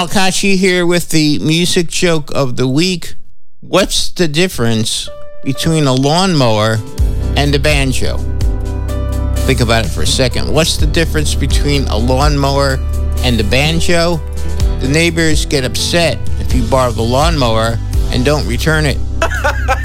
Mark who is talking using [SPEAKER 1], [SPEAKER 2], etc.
[SPEAKER 1] Malkachi here with the music joke of the week. What's the difference between a lawnmower and a banjo? Think about it for a second. What's the difference between a lawnmower and a banjo? The neighbors get upset if you borrow the lawnmower and don't return it.